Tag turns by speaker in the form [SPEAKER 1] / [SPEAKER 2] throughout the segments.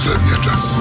[SPEAKER 1] последния час.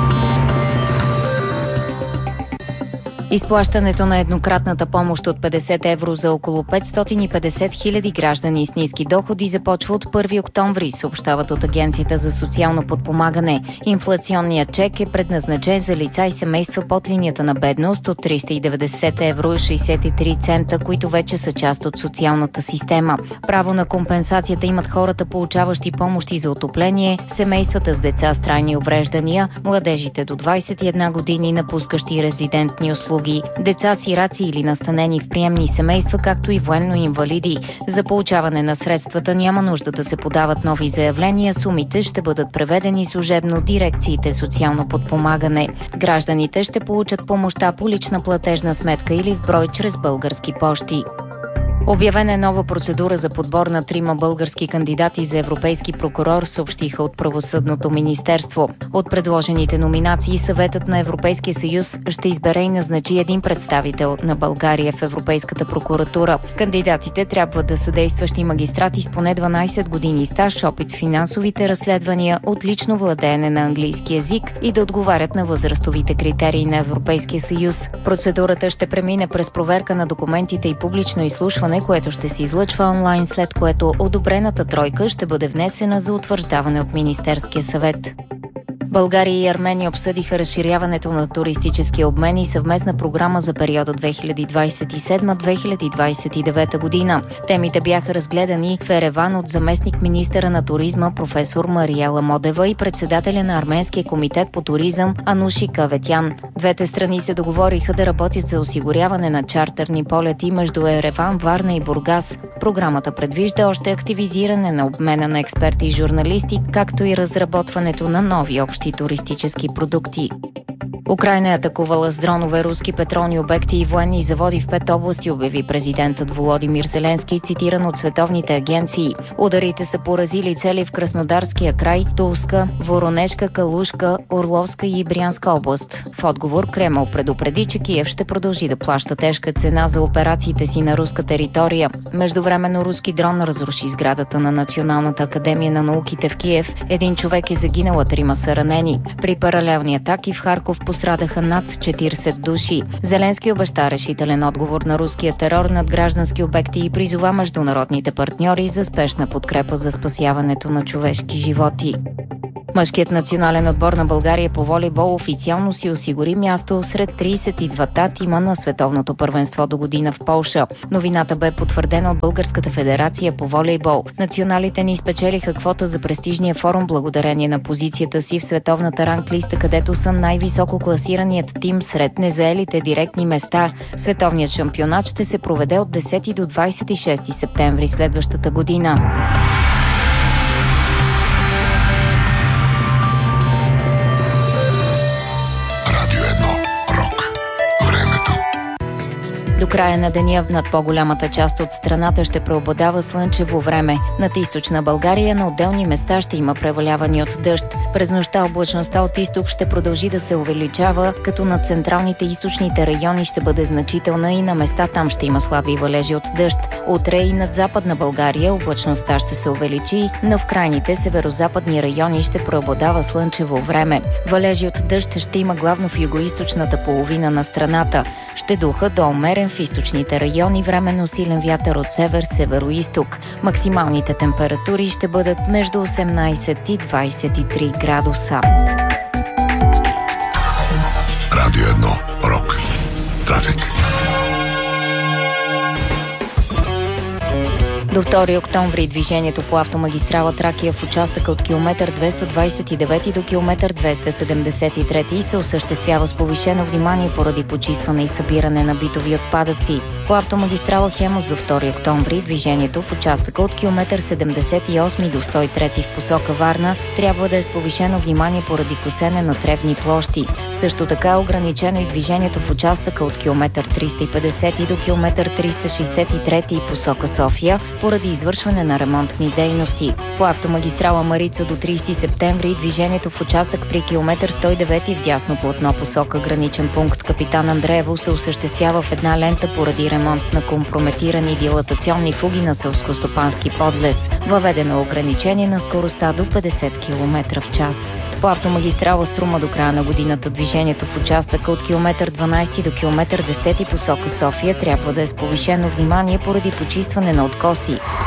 [SPEAKER 2] Изплащането на еднократната помощ от 50 евро за около 550 хиляди граждани с ниски доходи започва от 1 октомври, съобщават от Агенцията за социално подпомагане. Инфлационният чек е предназначен за лица и семейства под линията на бедност от 390 евро и 63 цента, които вече са част от социалната система. Право на компенсацията имат хората, получаващи помощи за отопление, семействата с деца с трайни увреждания, младежите до 21 години, напускащи резидентни услуги, деца, сираци или настанени в приемни семейства, както и военно-инвалиди. За получаване на средствата няма нужда да се подават нови заявления, сумите ще бъдат преведени служебно в дирекциите социално подпомагане. Гражданите ще получат помощта по лична платежна сметка или в брой чрез български пощи. Обявена е нова процедура за подбор на 3 български кандидати за европейски прокурор, съобщиха от Правосъдното министерство. От предложените номинации Съветът на Европейския съюз ще избере и назначи един представител на България в Европейската прокуратура. Кандидатите трябва да са действащи магистрати с поне 12 години стаж, опит в финансовите разследвания, отлично владеене на английски език и да отговарят на възрастовите критерии на Европейския съюз. Процедурата ще премине през проверка на документите и публично изслушване, което ще се излъчва онлайн, след което одобрената тройка ще бъде внесена за утвърждаване от Министерския съвет. България и Армения обсъдиха разширяването на туристически обмен и съвместна програма за периода 2027-2029 година. Темите бяха разгледани в Ереван от заместник-министъра на туризма професор Мариела Модева и председателя на Арменския комитет по туризъм Ануши Каветян. Двете страни се договориха да работят за осигуряване на чартерни полети между Ереван, Варна и Бургас. Програмата предвижда още активизиране на обмена на експерти и журналисти, както и разработването на нови общи туристически продукти. Украйна е атакувала с дронове руски петролни обекти и военни заводи в 5 области, обяви президентът Володимир Зеленски, цитиран от световните агенции. Ударите са поразили цели в Краснодарския край, Тулска, Воронежка, Калушка, Орловска и Брянска област. В отговор Кремъл предупреди, че Киев ще продължи да плаща тежка цена за операциите си на руска територия. Междувременно руски дрон разруши сградата на Националната академия на науките в Киев. Един човек е загинал, а 3 са ранени. При паралелни атаки в Харков пострадаха над 40 души. Зеленски обеща решителен отговор на руския терор над граждански обекти и призова международните партньори за спешна подкрепа за спасяването на човешки животи. Мъжкият национален отбор на България по волейбол официално си осигури място сред 32-та тима на световното първенство до година в Полша. Новината бе потвърдена от Българската федерация по волейбол. Националите ни спечелиха квота за престижния форум благодарение на позицията си в световната ранглиста, където са най-високо класираният тим сред незаелите директни места. Световният шампионат ще се проведе от 10 до 26 септември следващата година. До края на деня над по-голямата част от страната ще преобладава слънчево време. Над източна България на отделни места ще има превалявани от дъжд. През нощта облачността от изток ще продължи да се увеличава, като над централните и източните райони ще бъде значителна и на места там ще има слаби валежи от дъжд. Утре и над западна България облачността ще се увеличи, но в крайните северозападни райони ще преобладава слънчево време. Валежи от дъжд ще има главно в югоизточната половина на страната. Ще духа до умерен в източните райони, временно силен вятър от север-североизток. Максималните температури ще бъдат между 18 и 23 градуса.
[SPEAKER 1] Радио 1. Рок. Трафик.
[SPEAKER 2] До 2 октомври движението по автомагистрала Тракия в участъка от километър 229 до километър 273 се осъществява с повишено внимание поради почистване и събиране на битови отпадъци. По автомагистрала Хемус до 2 октомври движението в участъка от километър 78 до 103 в посока Варна трябва да е с повишено внимание поради косене на тревни площи. Също така е ограничено и движението в участъка от километър 350 до километър 363 посока София поради извършване на ремонтни дейности. По автомагистрала Марица до 30 септември движението в участък при километър 109 в дясно платно посока граничен пункт Капитан Андреево се осъществява в една лента поради ремонт на компрометирани дилатационни фуги на селскостопански подлез. Въведено ограничение на скоростта до 50 км в час. По автомагистрала Струма до края на годината движението в участъка от километър 12 до километър 10 посока София трябва да е с повишено внимание поради почистване на откоси.